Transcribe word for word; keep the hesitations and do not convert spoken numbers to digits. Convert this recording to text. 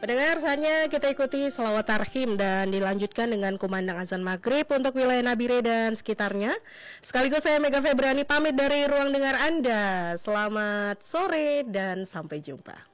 Pendengar, saatnya kita ikuti selawat tarhim dan dilanjutkan dengan kumandang azan maghrib untuk wilayah Nabire dan sekitarnya. Sekaligus saya Mega Febriani pamit dari ruang dengar Anda. Selamat sore dan sampai jumpa.